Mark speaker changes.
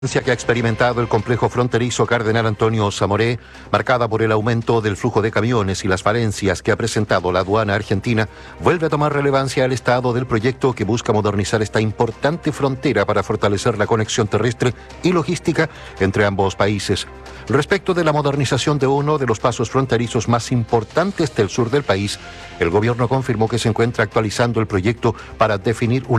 Speaker 1: Que ha experimentado el complejo fronterizo Cardenal Antonio Zamoré, marcada por el aumento del flujo de camiones y las falencias que ha presentado la aduana argentina, vuelve a tomar relevancia el estado del proyecto que busca modernizar esta importante frontera para fortalecer la conexión terrestre y logística entre ambos países. Respecto de la modernización de uno de los pasos fronterizos más importantes del sur del país, el gobierno confirmó que se encuentra actualizando el proyecto para definir un